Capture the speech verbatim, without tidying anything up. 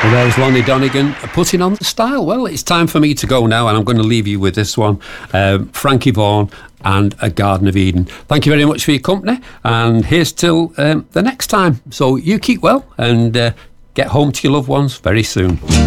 Well, there's Lonnie Donegan putting on the style. Well, it's time for me to go now, and I'm going to leave you with this one. Um, Frankie Vaughan and A Garden of Eden. Thank you very much for your company, and here's till um, the next time. So you keep well and uh, get home to your loved ones very soon.